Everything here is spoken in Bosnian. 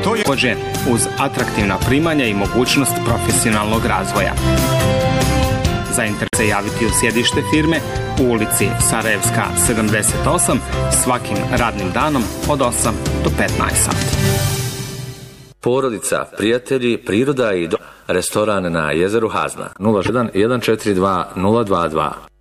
Također uz atraktivna primanja i mogućnost profesionalnog razvoja. Zainteresovani se javiti u sjedište firme u ulici Sarajevska 78 svakim radnim danom od 8 do 15 sati. Porodica, prijatelji, priroda i restoran na jezeru Hazna 01 142 022.